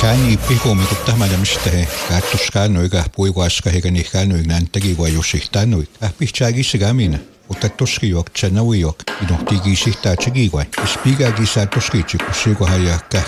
Kani pihkomi kuttahmada miste kaatuskano iga puiguaska heganikano ignantagi guayusihtano ahpichagi sigamina utatuskiok chanawiok inohtigi sihta chigigwa ispiga gisatuski chikusigo haya